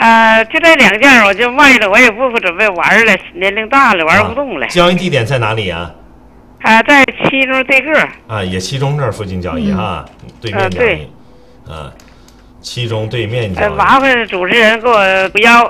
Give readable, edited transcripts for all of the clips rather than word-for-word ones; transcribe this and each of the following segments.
就这2件我就卖了，我也不准备玩了，年龄大了玩不动了。 交易地点在哪里啊？ 在七中对个也七中这儿附近交易啊，对面交易。七中对面交易。 麻烦主持人给我不要。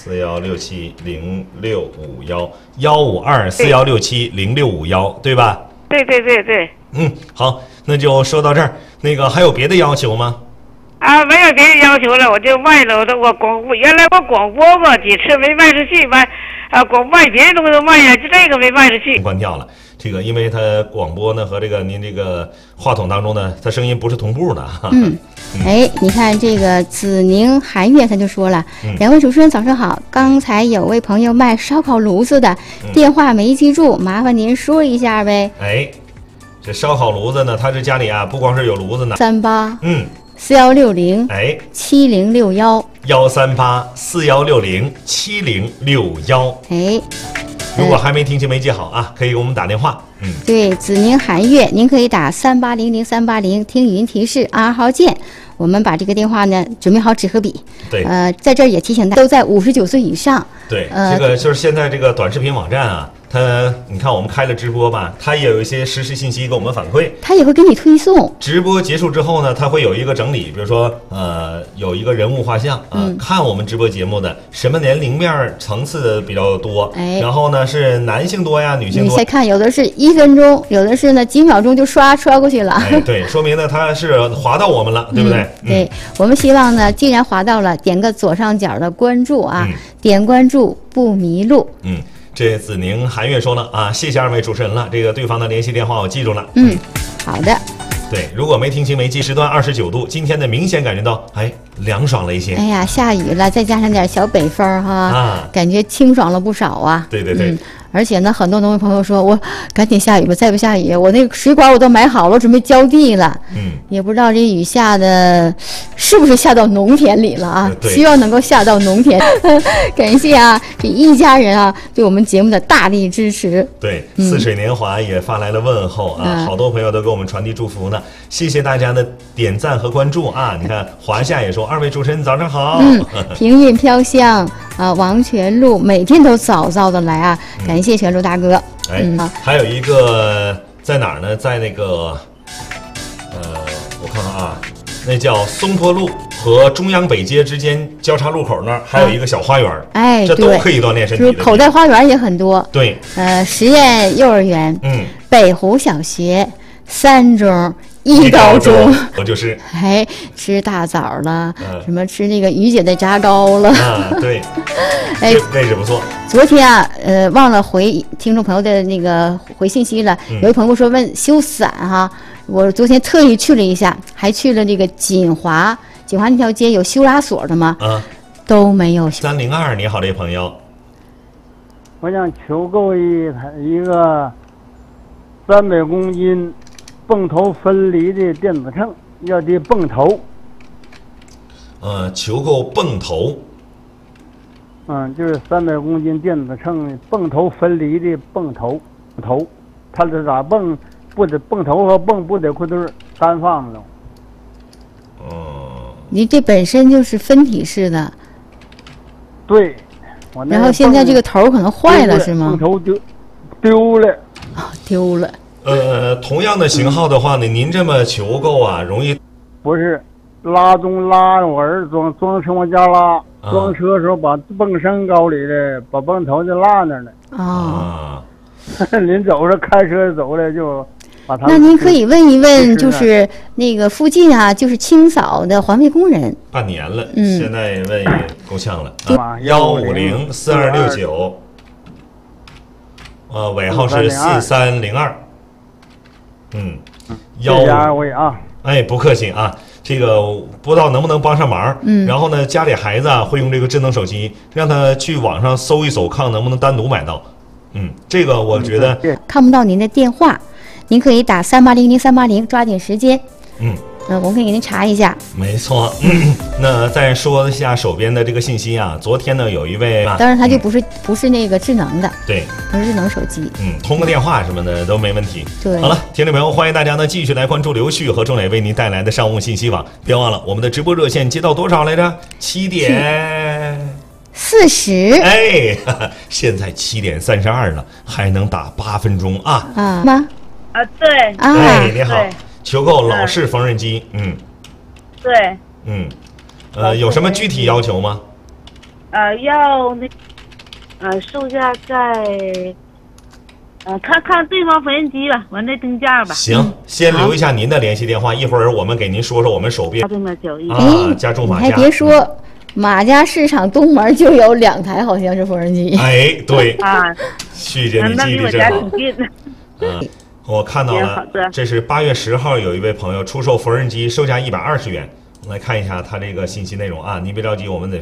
4167065115215241670651，对吧？ 对。 好，那就说到这儿。那个还有别的要求吗？ 没有别的要求了，我就卖了。原来我广播过几次没卖出去，卖别的东西都卖呀，就这个没卖出去。 关掉了。这个因为它广播呢和这个您这个话筒当中呢，它声音不是同步的。 你看这个子宁韩月他就说了，2位主持人早上好，刚才有位朋友卖烧烤炉子的，电话没记住，麻烦您说一下呗。 这烧烤炉子呢，他这家里不光是有炉子呢。 3841607161，13841607061。 如果还没听清没记好可以给我们打电话。 对，子宁韩月，您可以打38000380，听语音提示22号键。我们把这个电话呢准备好纸和笔。 对， 在这儿也提醒大家，都在59岁以上。 对，这个就是现在这个短视频网站你看我们开了直播吧，它也有一些实时信息给我们反馈， 它也会给你推送。 直播结束之后呢，它会有一个整理，比如说有一个人物画像看我们直播节目的什么年龄面层次比较多，然后呢是男性多呀，女性多。 你再看，有的是1分钟，有的是呢几秒钟就刷过去了。 对，说明呢它是划到我们了，对不对？ 对，我们希望呢，既然划到了，点个左上角的关注点关注不迷路。 这子宁韩月说了谢谢2位主持人了，这个对方的联系电话我记住了。 好的。 对，如果没听清没记，时段29度，今天呢明显感觉到凉爽了一些。 下雨了，再加上点小北风感觉清爽了不少啊。 对。 而且呢，很多农民朋友说，我赶紧下雨吧，再不下雨，我那个水管我都买好了，准备浇地了。也不知道这雨下的是不是下到农田里了希望能够下到农田。感谢这一家人对我们节目的大力支持。 对，似水年华也发来了问候好多朋友都给我们传递祝福呢，谢谢大家的点赞和关注你看华夏也说2位主持人早上好。 平韵飘香王全禄每天都早的来感谢全禄大哥。 还有一个在哪儿呢？在那个我看看那叫松坡路和中央北街之间交叉路口那儿还有一个小花园，这都可以锻炼身体的。 口袋花园也很多。 对， 实验幼儿园，北湖小学，3中。1高中， 我就是吃大枣了，什么吃那个于姐的炸糕了对，位置不错。 昨天忘了回听众朋友的那个回信息了。有一朋友说问修伞我昨天特意去了一下，还去了这个锦华那条街有修拉锁的吗？都没有。 302，你好，这位朋友， 我想求购一个300公斤。泵头分离的电子秤，要的泵头。 求购泵头。 就是300公斤电子秤泵头分离的泵头，它是咋泵？不得泵头和泵不得块对单放的。 你这本身就是分体式的。 对。 然后现在这个头可能坏了是吗？ 泵头丢了。 丢了。 同样的型号的话呢，您这么求购容易？ 不是，拉我儿子装车往家拉，装车的时候把泵升高里的，把泵头就落那儿了。临走时开车走了就把它。 那您可以问一问，就是那个附近就是清扫的环卫工人。 半年了，现在问也够呛了。1504269，尾号是4302。 谢谢2位不客气这个不知道能不能帮上忙。然后呢，家里孩子会用这个智能手机，让他去网上搜一搜，看能不能单独买到。这个我觉得看不到您的电话，您可以打38000380，抓紧时间。我可以给您查一下。 没错。那再说一下手边的这个信息昨天呢有一位， 当然它就不是那个智能的， 对， 不是智能手机。 通个电话什么的都没问题。 对。 好了，听众朋友，欢迎大家呢继续来关注刘旭和钟磊为您带来的商务信息网。别忘了我们的直播热线接到多少来着？7点。 40。 哎，现在7点32了，还能打8分钟啊！ 吗？ 对。 哎，你好，求购老式缝纫机。 对。 有什么具体要求吗？ 要售价在看对方缝纫机吧，完再定价吧。 行，先留一下您的联系电话，一会儿我们给您说说我们手边家住马家。 还别说，马家市场东门就有2台，好像是缝纫机。 哎，对旭姐你记忆力真好。我看到了，这是8月10号有一位朋友出售缝纫机，售价120元。我们来看一下他这个信息内容啊，您别着急，我们得